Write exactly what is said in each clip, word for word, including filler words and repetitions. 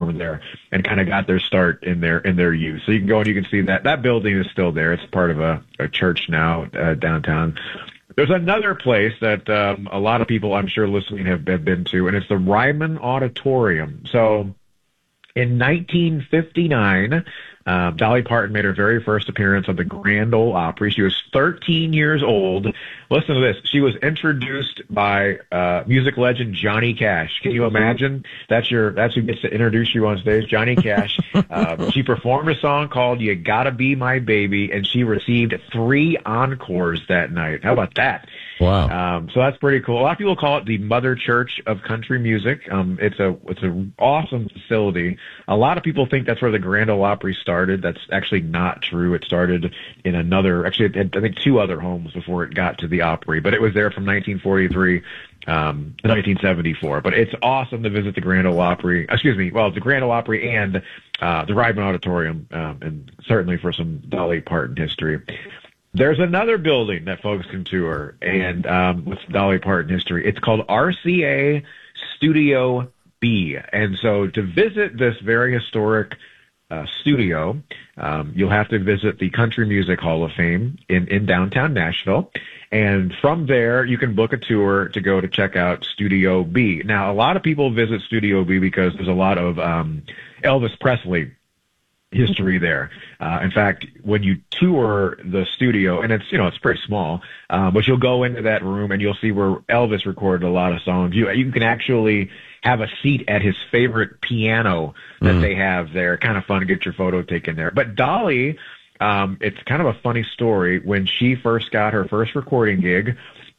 performed there and kind of got their start in their in their youth. So you can go and you can see that that building is still there. It's part of a, a church now uh, downtown. There's another place that um, a lot of people, I'm sure, listening have, have been to, and it's the Ryman Auditorium. So in nineteen fifty-nine, uh, Dolly Parton made her very first appearance at the Grand Ole Opry. She was thirteen years old. Listen to this. She was introduced by uh, music legend Johnny Cash. Can you imagine? That's your that's who gets to introduce you on stage, Johnny Cash. Uh, she performed a song called "You Gotta Be My Baby," and she received three encores that night. How about that? Wow. Um, so that's pretty cool. A lot of people call it the Mother Church of Country Music. Um, it's a it's an awesome facility. A lot of people think that's where the Grand Ole Opry started. That's actually not true. It started in another, actually, it had, I think, two other homes before it got to the Opry. But it was there from nineteen forty-three um, to nineteen seventy-four. But it's awesome to visit the Grand Ole Opry. Excuse me. Well, the Grand Ole Opry and uh, the Ryman Auditorium, um, and certainly for some Dolly Parton history. There's another building that folks can tour, and um, with Dolly Parton history. It's called R C A Studio B. And so to visit this very historic uh, studio, um, you'll have to visit the Country Music Hall of Fame in, in downtown Nashville. And from there, you can book a tour to go to check out Studio B. Now, a lot of people visit Studio B because there's a lot of um, Elvis Presley history there. Uh, in fact, when you tour the studio, and it's, you know, it's pretty small, uh, but you'll go into that room and you'll see where Elvis recorded a lot of songs. You, you can actually have a seat at his favorite piano that mm. they have there. Kind of fun to get your photo taken there. But Dolly, um, it's kind of a funny story. When she first got her first recording gig,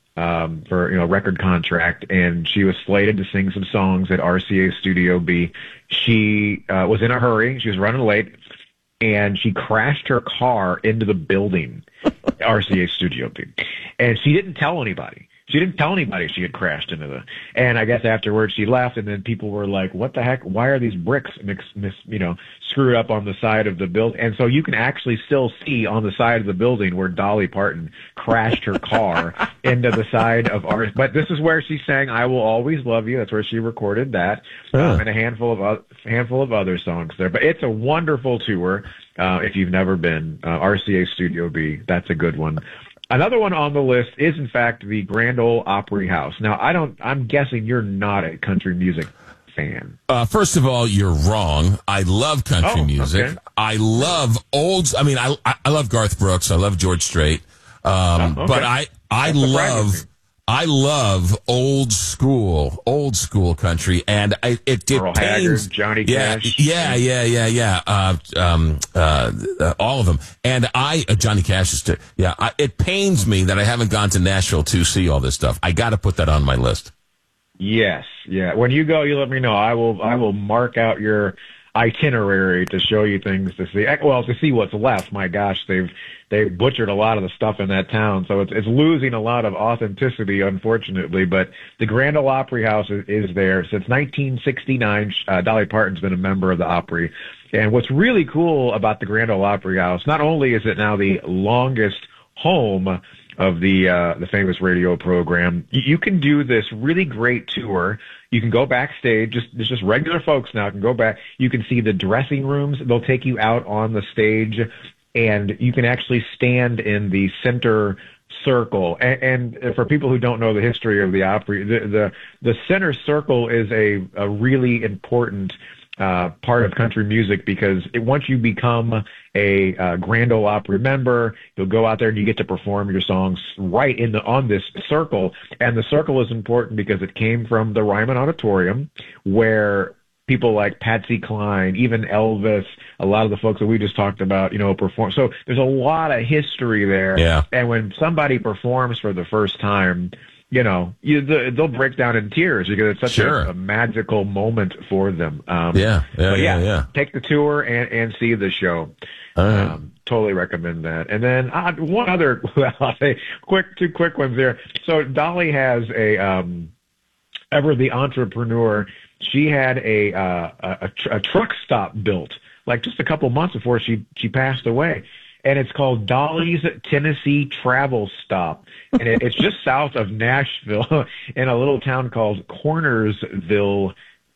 um, for, you know, record contract, and she was slated to sing some songs at R C A Studio B, she, uh, was in a hurry. She was running late, and she crashed her car into the building, R C A Studio B. And she didn't tell anybody. She didn't tell anybody she had crashed into the, and I guess afterwards she left, and then people were like, what the heck? Why are these bricks mix, mis, you know, screwed up on the side of the building? And so you can actually still see on the side of the building where Dolly Parton crashed her car into the side of ours. But this is where she sang "I Will Always Love You." That's where she recorded that, huh. um, and a handful of a handful of other songs there. But it's a wonderful tour. Uh, if you've never been, uh, R C A Studio B, that's a good one. Another one on the list is, in fact, the Grand Ole Opry House. Now, I don't, I'm guessing you're not a country music fan. Uh, first of all, you're wrong. I love country oh, music. Okay. I love old, I mean, I, I love Garth Brooks. I love George Strait. Um, oh, okay. but I, I love, I love old school, old school country, and I, it, it Earl pains, Haggard, Johnny yeah, Cash. yeah, yeah, yeah, yeah, uh, um, uh, uh, all of them. And I, uh, Johnny Cash is, too, yeah, I, it pains me that I haven't gone to Nashville to see all this stuff. I got to put that on my list. Yes, yeah. When you go, you let me know. I will, I will mark out your itinerary to show you things to see. Well, to see what's left. My gosh, they've they've butchered a lot of the stuff in that town, so it's it's losing a lot of authenticity, unfortunately. But the Grand Ole Opry House is, is there since nineteen sixty-nine. Uh, Dolly Parton's been a member of the Opry, and what's really cool about the Grand Ole Opry House, not only is it now the longest home of the uh, the famous radio program, you, you can do this really great tour. You can go backstage. Just it's just regular folks now can go back. You can see the dressing rooms. They'll take you out on the stage, and you can actually stand in the center circle. And, and for people who don't know the history of the Opry, the the, the center circle is a, a really important uh, part of country music, because it, once you become a uh, Grand Ole Opry member, you'll go out there and you get to perform your songs right in the on this circle. And the circle is important because it came from the Ryman Auditorium, where people like Patsy Cline, even Elvis, a lot of the folks that we just talked about, you know, perform. So there's a lot of history there. Yeah. And when somebody performs for the first time, you know, you, the, they'll break down in tears because it's such Sure. a, a magical moment for them. Um, Yeah, yeah, but yeah, yeah, yeah. Take the tour and, and see the show. All right. Um, totally recommend that. And then uh, one other, well, I'll say quick, two quick ones there. So Dolly has a, um, ever the entrepreneur, she had a, uh, a, a, tr- a truck stop built like just a couple months before she, she passed away. And it's called Dolly's Tennessee Travel Stop. And it, it's just south of Nashville in a little town called Cornersville,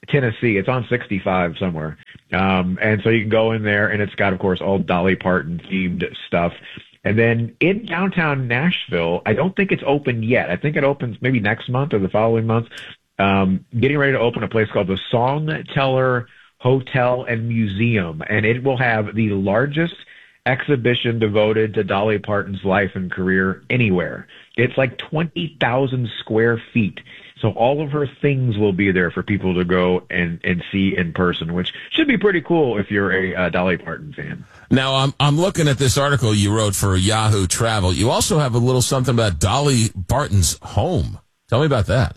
Tennessee. It's on sixty-five somewhere. Um, and so you can go in there, and it's got, of course, all Dolly Parton themed stuff. And then in downtown Nashville, I don't think it's open yet. I think it opens maybe next month or the following month. Um, getting ready to open a place called the Songteller Hotel and Museum, and it will have the largest exhibition devoted to Dolly Parton's life and career anywhere. It's like twenty thousand square feet. So all of her things will be there for people to go and, and see in person, which should be pretty cool if you're a uh, Dolly Parton fan. Now, I'm I'm looking at this article you wrote for Yahoo Travel. You also have a little something about Dolly Parton's home. Tell me about that.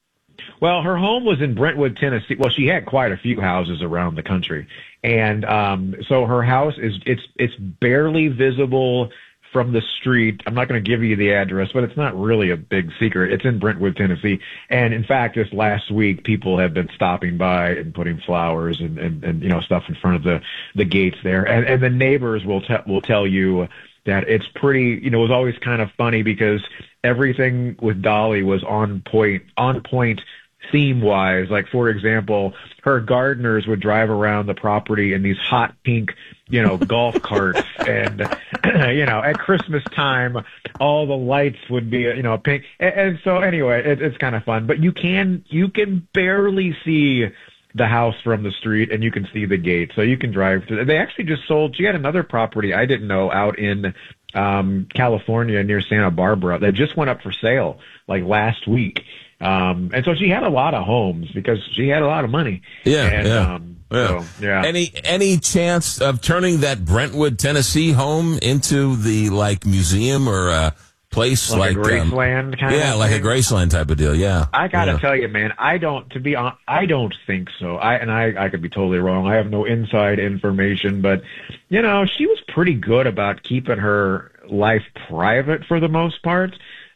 Well, her home was in Brentwood, Tennessee. Well, she had quite a few houses around the country. And um, so her house is it's it's barely visible from the street. I'm not going to give you the address, but it's not really a big secret. It's in Brentwood, Tennessee. And in fact, this last week, people have been stopping by and putting flowers and, and, and you know, stuff in front of the, the gates there. And, and the neighbors will, te- will tell you that it's pretty, you know, it was always kind of funny because everything with Dolly was on point, on point theme-wise. Like, for example, her gardeners would drive around the property in these hot pink, you know, golf carts. And, you know, at Christmas time, all the lights would be, you know, pink. And, and so anyway, it, it's kind of fun. But you can, you can barely see the house from the street, and you can see the gate. So you can drive to, they actually just sold, she had another property I didn't know out in um, California near Santa Barbara that just went up for sale like last week. Um, and so she had a lot of homes because she had a lot of money. Yeah, and, yeah. Um, yeah. So, yeah. Any any chance of turning that Brentwood, Tennessee home into the like museum or a place like, like, like a Graceland um, kind yeah, of like thing? a Graceland type of deal? Yeah. I gotta yeah. tell you, man, I don't. To be honest, I don't think so. I and I, I could be totally wrong. I have no inside information, but you know, she was pretty good about keeping her life private for the most part.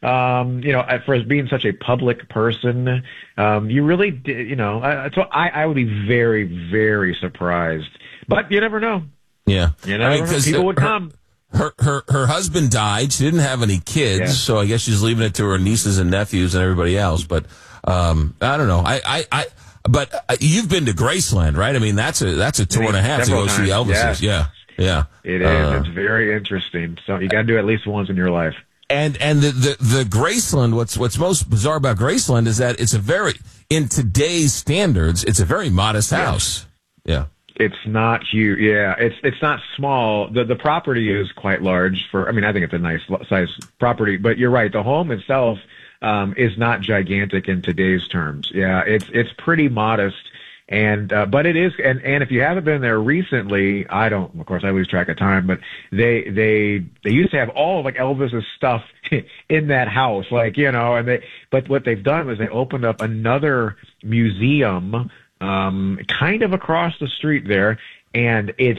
Um, you know, for being such a public person, um, you really, did, you know, I, so I, I would be very, very surprised. But you never know. Yeah, you never I mean, know. People would her, come. Her her her husband died. She didn't have any kids, yeah. so I guess she's leaving it to her nieces and nephews and everybody else. But um, I don't know. I I. I but uh, you've been to Graceland, right? I mean, that's a that's a tour and a half to go times. see Elvis's. Yes. Yeah, yeah. It is. Uh, it's very interesting. So you got to do it at least once in your life. And and the, the, the Graceland, what's what's most bizarre about Graceland is that it's a very, in today's standards, it's a very modest house. Yeah. It's not huge. Yeah, it's it's not small. The the property is quite large for, I mean, I think it's a nice size property, but you're right. The home itself um, is not gigantic in today's terms. Yeah, it's it's pretty modest. And, uh, but it is, and, and if you haven't been there recently, I don't, of course I lose track of time, but they, they, they used to have all of like Elvis's stuff in that house, like, you know, and they, but what they've done was they opened up another museum, um, kind of across the street there, and it's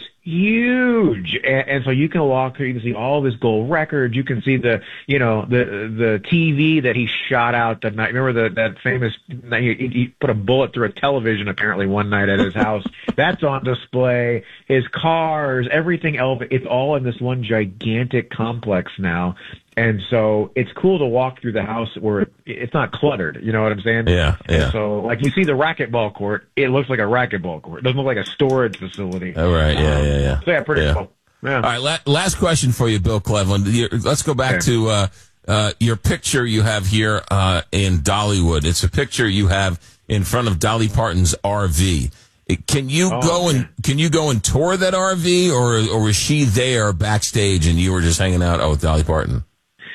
huge. And, and so you can walk through, you can see all of his gold records. You can see the, you know, the the T V that he shot out that night. Remember the, that famous, he, he put a bullet through a television apparently one night at his house. That's on display. His cars, everything else, it's all in this one gigantic complex now. And so it's cool to walk through the house where it's not cluttered. You know what I'm saying? Yeah, yeah. And so, like, you see the racquetball court, it looks like a racquetball court. It doesn't look like a storage facility. Oh, right. Yeah, um, yeah, yeah. So, yeah, pretty yeah. cool. Yeah. All right, la- last question for you, Bill Cleveland. You're, let's go back okay. to uh, uh, your picture you have here uh, in Dollywood. It's a picture you have in front of Dolly Parton's R V. It, can you oh, go and can you go and tour that R V, or or was she there backstage and you were just hanging out with Dolly Parton?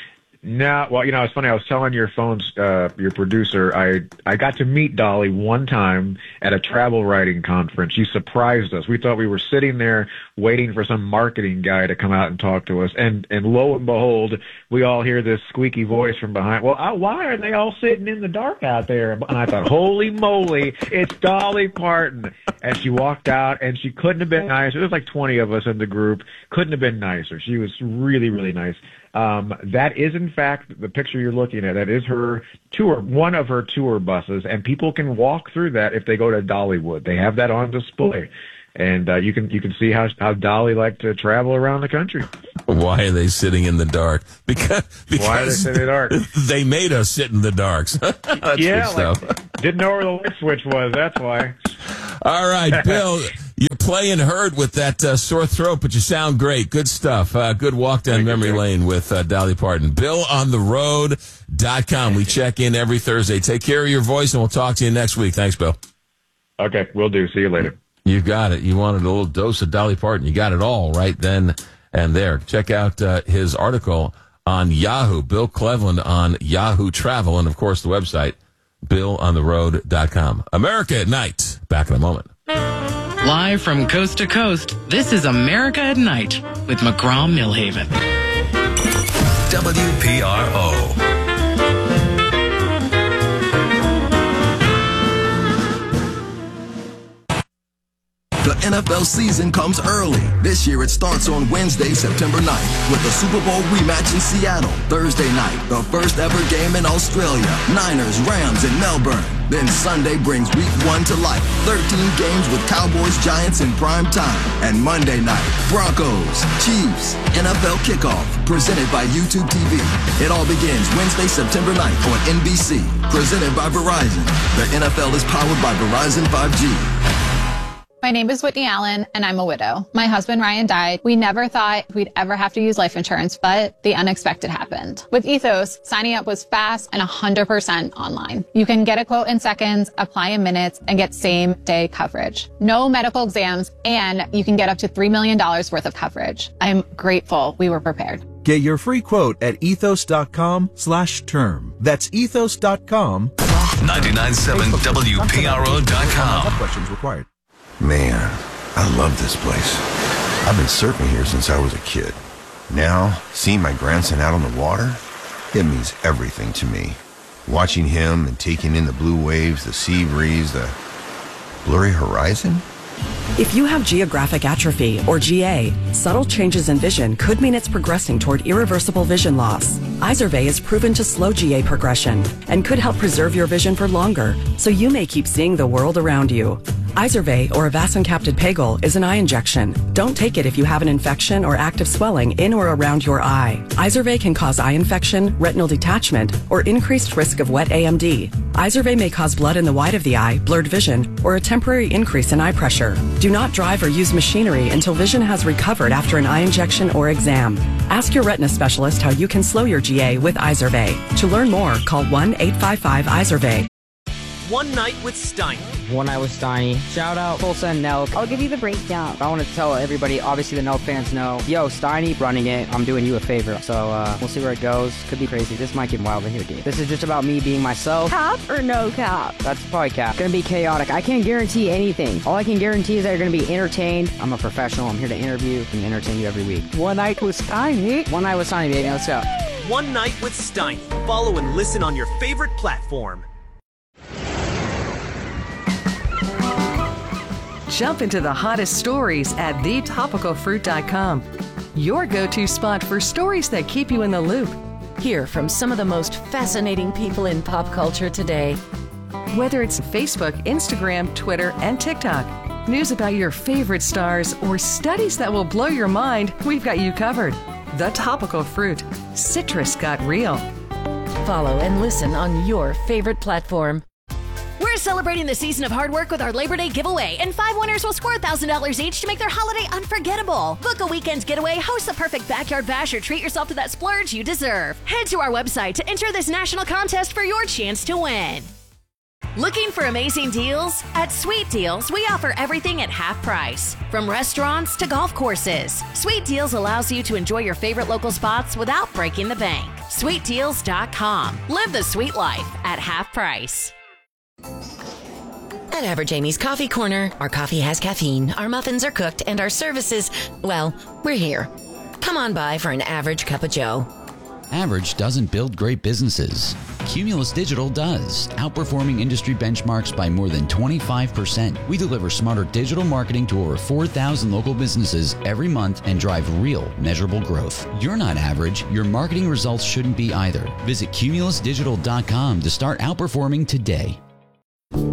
No, well, you know, it's funny. I was telling your phone's, uh, your producer, I, I got to meet Dolly one time at a travel writing conference. She surprised us. We thought we were sitting there waiting for some marketing guy to come out and talk to us. And, and lo and behold, we all hear this squeaky voice from behind. Well, I, why are they all sitting in the dark out there? And I thought, holy moly, it's Dolly Parton. And she walked out, and she couldn't have been nicer. There was like twenty of us in the group. Couldn't have been nicer. She was really, really nice. Um, that is, in fact, the picture you're looking at. That is her tour, one of her tour buses, and people can walk through that if they go to Dollywood. They have that on display. And uh, you can you can see how how Dolly liked to travel around the country. Why are they sitting in the dark? Because, because why are they sitting in the dark? They made us sit in the dark. That's yeah, good stuff. Like, didn't know where the light switch was. That's why. All right, Bill, you're playing hurt with that uh, sore throat, but you sound great. Good stuff. Uh, good walk down Thank memory you, lane with uh, Dolly Parton. Bill on the road dot com. We check in every Thursday. Take care of your voice, and we'll talk to you next week. Thanks, Bill. Okay, will do. See you later. You got it. You wanted a little dose of Dolly Parton. You got it all right then and there. Check out uh, his article on Yahoo, Bill Cleveland on Yahoo Travel, and, of course, the website, bill on the road dot com. America at Night. Back in a moment. Live from coast to coast, this is America at Night with McGraw Millhaven. W P R O. The N F L season comes early. This year it starts on Wednesday, September ninth, with the Super Bowl rematch in Seattle. Thursday night, the first ever game in Australia. Niners, Rams in Melbourne. Then Sunday brings week one to life. thirteen games with Cowboys, Giants in prime time. And Monday night, Broncos, Chiefs, N F L kickoff, presented by YouTube T V. It all begins Wednesday, September ninth on N B C, presented by Verizon. The N F L is powered by Verizon five G. My name is Whitney Allen, and I'm a widow. My husband, Ryan, died. We never thought we'd ever have to use life insurance, but the unexpected happened. With Ethos, signing up was fast and one hundred percent online. You can get a quote in seconds, apply in minutes, and get same-day coverage. No medical exams, and you can get up to three million dollars worth of coverage. I'm grateful we were prepared. Get your free quote at ethos.com slash term. That's ethos.com. ninety-nine point seven W P R O dot com. Questions required. Man, I love this place. I've been surfing here since I was a kid. Now, seeing my grandson out on the water, it means everything to me. Watching him and taking in the blue waves, the sea breeze, the blurry horizon. If you have geographic atrophy, or G A, subtle changes in vision could mean it's progressing toward irreversible vision loss. Izervay is proven to slow G A progression and could help preserve your vision for longer, so you may keep seeing the world around you. Izervay, or avacincaptad pegol, is an eye injection. Don't take it if you have an infection or active swelling in or around your eye. Izervay can cause eye infection, retinal detachment, or increased risk of wet A M D. Izervay may cause blood in the white of the eye, blurred vision, or a temporary increase in eye pressure. Do not drive or use machinery until vision has recovered after an eye injection or exam. Ask your retina specialist how you can slow your G A with Izervay. To learn more, call one eight five five Izervay. One Night with Steiny. One Night with Steiny. Shout out Tulsa and Nelk. I'll give you the breakdown. I want to tell everybody, obviously the Nelk fans know, yo, Steiny running it, I'm doing you a favor. So uh, we'll see where it goes. Could be crazy. This might get wild in here, dude. This is just about me being myself. Cap or no cap? That's probably cap. Gonna be chaotic. I can't guarantee anything. All I can guarantee is that you're gonna be entertained. I'm a professional. I'm here to interview and entertain you every week. One Night with Steiny. One Night with Steiny, baby. Let's go. One Night with Steiny. Follow and listen on your favorite platform. Jump into the hottest stories at the topical fruit dot com. Your go-to spot for stories that keep you in the loop. Hear from some of the most fascinating people in pop culture today. Whether it's Facebook, Instagram, Twitter, and TikTok, news about your favorite stars, or studies that will blow your mind, we've got you covered. The Topical Fruit. Citrus got real. Follow and listen on your favorite platform. We're celebrating the season of hard work with our Labor Day giveaway, and five winners will score one thousand dollars each to make their holiday unforgettable. Book a weekend's getaway, host the perfect backyard bash, or treat yourself to that splurge you deserve. Head to our website to enter this national contest for your chance to win. Looking for amazing deals? At Sweet Deals, we offer everything at half price. From restaurants to golf courses, Sweet Deals allows you to enjoy your favorite local spots without breaking the bank. sweet deals dot com. Live the sweet life at half price. At Average Amy's Coffee Corner, our coffee has caffeine, our muffins are cooked, and our services, well, we're here. Come on by for an average cup of joe. Average doesn't build great businesses. Cumulus Digital does, outperforming industry benchmarks by more than twenty-five percent. We deliver smarter digital marketing to over four thousand local businesses every month and drive real, measurable growth. You're not average. Your marketing results shouldn't be either. Visit cumulus digital dot com to start outperforming today.